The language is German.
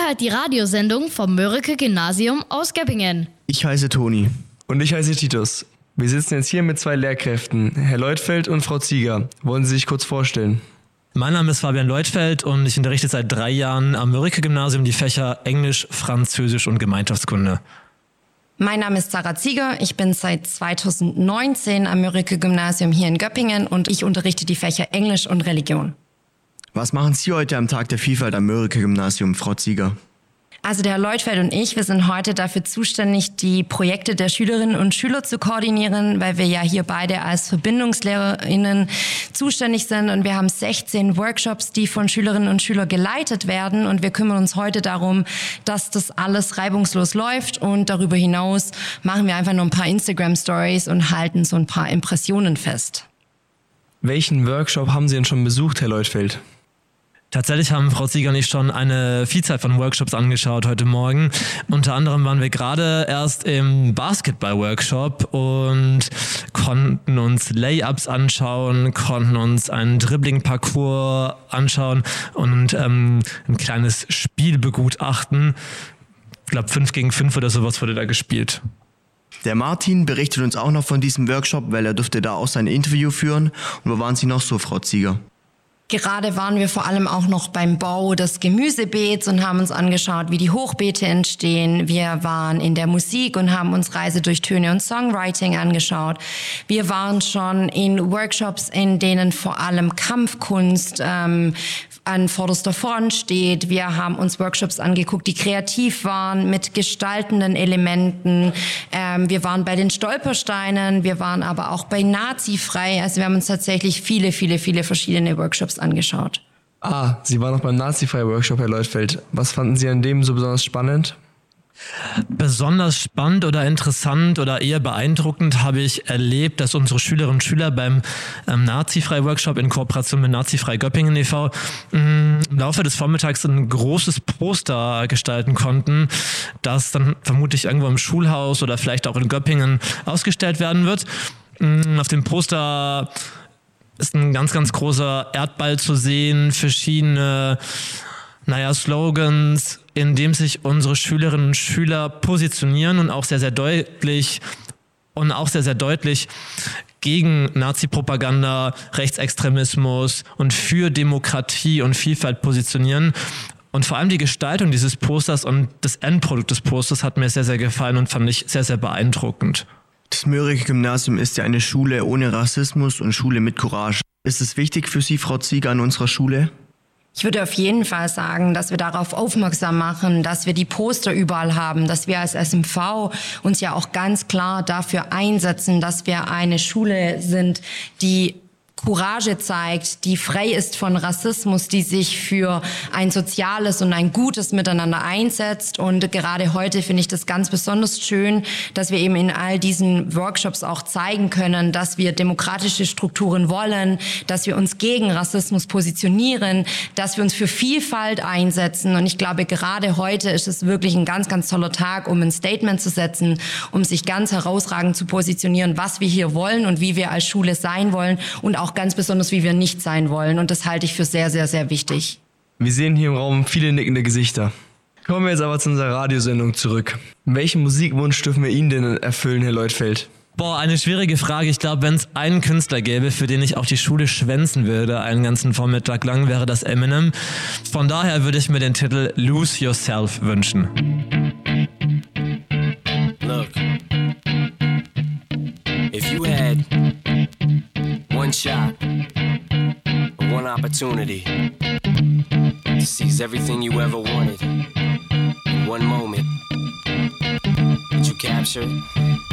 hört die Radiosendung vom Mörike-Gymnasium aus Göppingen. Ich heiße Toni. Und ich heiße Titus. Wir sitzen jetzt hier mit 2 Lehrkräften, Herr Leutfeld und Frau Zieger. Wollen Sie sich kurz vorstellen? Mein Name ist Fabian Leutfeld und ich unterrichte seit 3 Jahren am Mörike-Gymnasium die Fächer Englisch, Französisch und Gemeinschaftskunde. Mein Name ist Sarah Zieger, ich bin seit 2019 am Mörike-Gymnasium hier in Göppingen und ich unterrichte die Fächer Englisch und Religion. Was machen Sie heute am Tag der Vielfalt am Mörike-Gymnasium, Frau Zieger? Also der Herr Leutfeld und ich, wir sind heute dafür zuständig, die Projekte der Schülerinnen und Schüler zu koordinieren, weil wir ja hier beide als VerbindungslehrerInnen zuständig sind und wir haben 16 Workshops, die von Schülerinnen und Schülern geleitet werden und wir kümmern uns heute darum, dass das alles reibungslos läuft und darüber hinaus machen wir einfach noch ein paar Instagram-Stories und halten so ein paar Impressionen fest. Welchen Workshop haben Sie denn schon besucht, Herr Leutfeld? Tatsächlich haben Frau Zieger und ich schon eine Vielzahl von Workshops angeschaut heute Morgen. Unter anderem waren wir gerade erst im Basketball-Workshop und konnten uns Layups anschauen, konnten uns einen Dribbling-Parcours anschauen und ein kleines Spiel begutachten. Ich glaube 5 gegen 5 oder sowas wurde da gespielt. Der Martin berichtet uns auch noch von diesem Workshop, weil er durfte da auch sein Interview führen. Und wo waren Sie noch so, Frau Zieger? Gerade waren wir vor allem auch noch beim Bau des Gemüsebeets und haben uns angeschaut, wie die Hochbeete entstehen. Wir waren in der Musik und haben uns Reise durch Töne und Songwriting angeschaut. Wir waren schon in Workshops, in denen vor allem Kampfkunst an vorderster Front steht. Wir haben uns Workshops angeguckt, die kreativ waren, mit gestaltenden Elementen. Wir waren bei den Stolpersteinen, wir waren aber auch bei Nazifrei. Also wir haben uns tatsächlich viele verschiedene Workshops angeschaut. Sie waren noch beim Nazifrei-Workshop, Herr Leutfeld. Was fanden Sie an dem so besonders spannend? Besonders spannend oder interessant oder eher beeindruckend habe ich erlebt, dass unsere Schülerinnen und Schüler beim Nazifrei-Workshop in Kooperation mit Nazifrei Göppingen e.V. Im Laufe des Vormittags ein großes Poster gestalten konnten, das dann vermutlich irgendwo im Schulhaus oder vielleicht auch in Göppingen ausgestellt werden wird. Auf dem Poster ist ein ganz, ganz großer Erdball zu sehen, verschiedene Slogans, in dem sich unsere Schülerinnen und Schüler positionieren und auch sehr, sehr deutlich gegen Nazi-Propaganda, Rechtsextremismus und für Demokratie und Vielfalt positionieren. Und vor allem die Gestaltung dieses Posters und das Endprodukt des Posters hat mir sehr, sehr gefallen und fand ich sehr, sehr beeindruckend. Das Mörike-Gymnasium ist ja eine Schule ohne Rassismus und Schule mit Courage. Ist es wichtig für Sie, Frau Zieger, an unserer Schule? Ich würde auf jeden Fall sagen, dass wir darauf aufmerksam machen, dass wir die Poster überall haben, dass wir als SMV uns ja auch ganz klar dafür einsetzen, dass wir eine Schule sind, die Courage zeigt, die frei ist von Rassismus, die sich für ein soziales und ein gutes Miteinander einsetzt. Und gerade heute finde ich das ganz besonders schön, dass wir eben in all diesen Workshops auch zeigen können, dass wir demokratische Strukturen wollen, dass wir uns gegen Rassismus positionieren, dass wir uns für Vielfalt einsetzen. Und ich glaube, gerade heute ist es wirklich ein ganz, ganz toller Tag, um ein Statement zu setzen, um sich ganz herausragend zu positionieren, was wir hier wollen und wie wir als Schule sein wollen und auch ganz besonders, wie wir nicht sein wollen. Und das halte ich für sehr, sehr, sehr wichtig. Wir sehen hier im Raum viele nickende Gesichter. Kommen wir jetzt aber zu unserer Radiosendung zurück. Welchen Musikwunsch dürfen wir Ihnen denn erfüllen, Herr Leutfeld? Eine schwierige Frage. Ich glaube, wenn es einen Künstler gäbe, für den ich auch die Schule schwänzen würde, einen ganzen Vormittag lang, wäre das Eminem. Von daher würde ich mir den Titel Lose Yourself wünschen. Look, if you had one shot, one opportunity to seize everything you ever wanted in one moment, would you capture it?